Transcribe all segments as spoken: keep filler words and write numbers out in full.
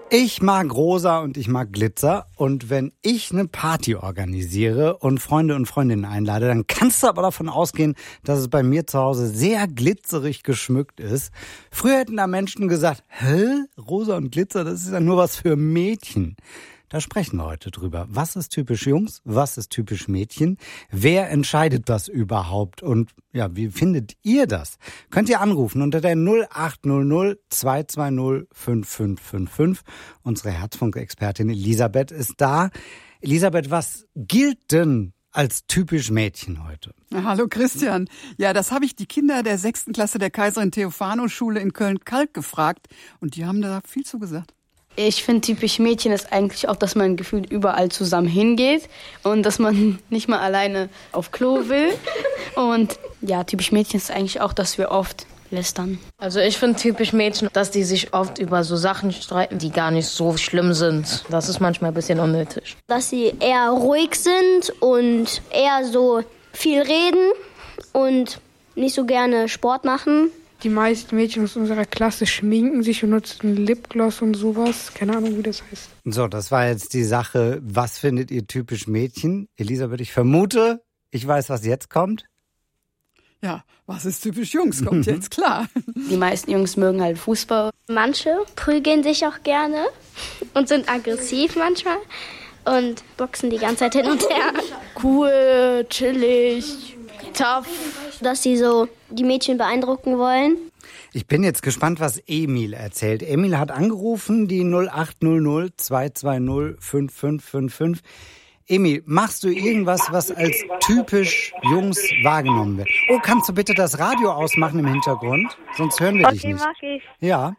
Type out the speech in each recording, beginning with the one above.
Ich mag Rosa und ich mag Glitzer. Und wenn ich eine Party organisiere und Freunde und Freundinnen einlade, dann kannst du aber davon ausgehen, dass es bei mir zu Hause sehr glitzerig geschmückt ist. Früher hätten da Menschen gesagt, hä? Rosa und Glitzer, das ist ja nur was für Mädchen. Da sprechen wir heute drüber. Was ist typisch Jungs? Was ist typisch Mädchen? Wer entscheidet das überhaupt? Und ja, wie findet ihr das? Könnt ihr anrufen unter der null acht null null zwei zwei null fünf fünf fünf fünf. Unsere Herzfunk-Expertin Elisabeth ist da. Elisabeth, was gilt denn als typisch Mädchen heute? Hallo Christian. Ja, das habe ich die Kinder der sechsten Klasse der Kaiserin Theophano Schule in Köln-Kalk gefragt. Und die haben da viel zu gesagt. Ich finde, typisch Mädchen ist eigentlich auch, dass man gefühlt überall zusammen hingeht und dass man nicht mal alleine auf Klo will. Und ja, typisch Mädchen ist eigentlich auch, dass wir oft lästern. Also ich finde typisch Mädchen, dass die sich oft über so Sachen streiten, die gar nicht so schlimm sind. Das ist manchmal ein bisschen unnötig. Dass sie eher ruhig sind und eher so viel reden und nicht so gerne Sport machen. Die meisten Mädchen aus unserer Klasse schminken sich und nutzen Lipgloss und sowas. Keine Ahnung, wie das heißt. So, das war jetzt die Sache, was findet ihr typisch Mädchen? Elisabeth, ich vermute, ich weiß, was jetzt kommt. Ja, was ist typisch Jungs, kommt jetzt klar. Die meisten Jungs mögen halt Fußball. Manche prügeln sich auch gerne und sind aggressiv manchmal und boxen die ganze Zeit hin und her. Cool, chillig, tough. Dass sie so die Mädchen beeindrucken wollen. Ich bin jetzt gespannt, was Emil erzählt. Emil hat angerufen, die null acht null null zwei zwei null fünf fünf fünf fünf. Emil, machst du irgendwas, was als typisch Jungs wahrgenommen wird? Oh, kannst du bitte das Radio ausmachen im Hintergrund? Sonst hören wir dich nicht. Okay, mach ich. Ja.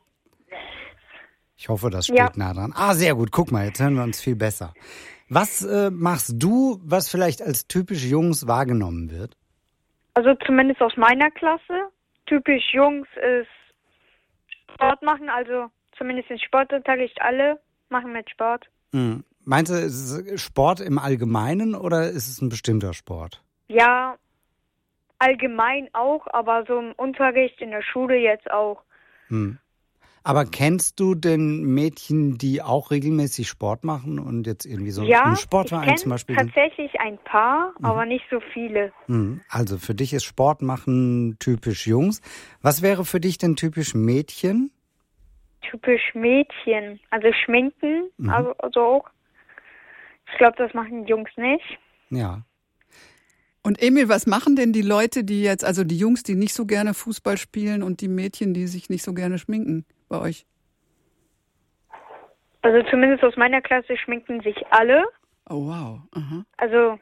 Ich hoffe, das steht ja. nah dran. Ah, sehr gut. Guck mal, jetzt hören wir uns viel besser. Was äh, machst du, was vielleicht als typisch Jungs wahrgenommen wird? Also zumindest aus meiner Klasse. Typisch Jungs ist Sport machen, also zumindest im Sportunterricht alle machen mit Sport. Mhm. Meinst du, ist es Sport im Allgemeinen oder ist es ein bestimmter Sport? Ja, allgemein auch, aber so im Unterricht in der Schule jetzt auch. Mhm. Aber kennst du denn Mädchen, die auch regelmäßig Sport machen und jetzt irgendwie so ja, im Sportverein zum Beispiel? Ja, tatsächlich ein paar, mhm. aber nicht so viele. Mhm. Also für dich ist Sport machen typisch Jungs. Was wäre für dich denn typisch Mädchen? Typisch Mädchen, also schminken, mhm. also, also auch. Ich glaube, das machen Jungs nicht. Ja. Und Emil, was machen denn die Leute, die jetzt, also die Jungs, die nicht so gerne Fußball spielen und die Mädchen, die sich nicht so gerne schminken bei euch? Also zumindest aus meiner Klasse schminken sich alle. Oh wow. Aha. Also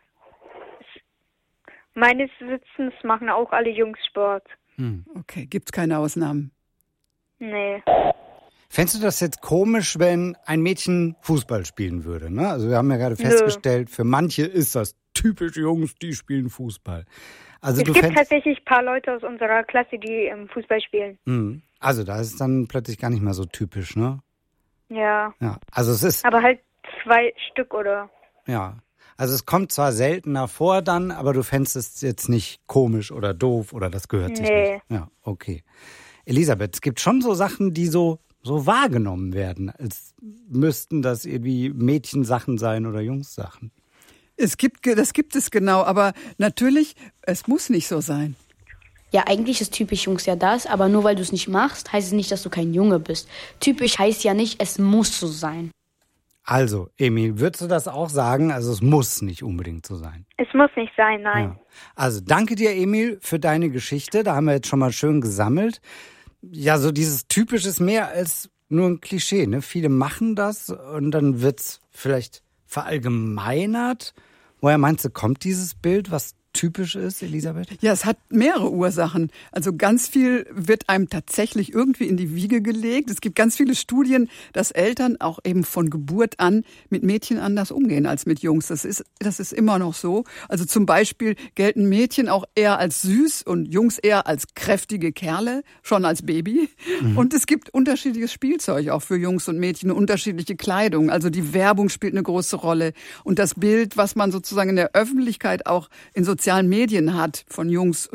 meines Wissens machen auch alle Jungs Sport. Hm. Okay, gibt's keine Ausnahmen? Nee. Fändest du das jetzt komisch, wenn ein Mädchen Fußball spielen würde? Ne? Also wir haben ja gerade festgestellt, für manche ist das typisch Jungs, die spielen Fußball. Also es du gibt fändest, tatsächlich ein paar Leute aus unserer Klasse, die im Fußball spielen. Mh, also da ist es dann plötzlich gar nicht mehr so typisch, ne? Ja. Ja. Also es ist. Aber halt zwei Stück, oder? Ja. Also es kommt zwar seltener vor dann, aber du fändest es jetzt nicht komisch oder doof oder das gehört sich nee. nicht. Ja, okay. Elisabeth, es gibt schon so Sachen, die so so wahrgenommen werden, als müssten das irgendwie Mädchensachen sein oder Jungssachen. Es gibt, das gibt es genau, aber natürlich, es muss nicht so sein. Ja, eigentlich ist typisch Jungs ja das, aber nur weil du es nicht machst, heißt es nicht, dass du kein Junge bist. Typisch heißt ja nicht, es muss so sein. Also, Emil, würdest du das auch sagen? Also es muss nicht unbedingt so sein. Es muss nicht sein, nein. Ja. Also danke dir, Emil, für deine Geschichte. Da haben wir jetzt schon mal schön gesammelt. Ja, so dieses Typisch ist mehr als nur ein Klischee, ne? Viele machen das und dann wird's vielleicht verallgemeinert. Woher meinst du, kommt dieses Bild, was typisch ist, Elisabeth? Ja, es hat mehrere Ursachen. Also ganz viel wird einem tatsächlich irgendwie in die Wiege gelegt. Es gibt ganz viele Studien, dass Eltern auch eben von Geburt an mit Mädchen anders umgehen als mit Jungs. Das ist, das ist immer noch so. Also zum Beispiel gelten Mädchen auch eher als süß und Jungs eher als kräftige Kerle, schon als Baby. Mhm. Und es gibt unterschiedliches Spielzeug auch für Jungs und Mädchen, unterschiedliche Kleidung. Also die Werbung spielt eine große Rolle. Und das Bild, was man sozusagen in der Öffentlichkeit auch in sozialen Medien hat von Jungs